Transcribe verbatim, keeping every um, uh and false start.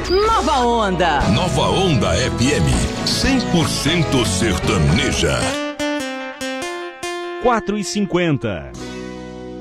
Nova Onda. Nova Onda F M, cem por cento sertaneja. quatro e cinquenta.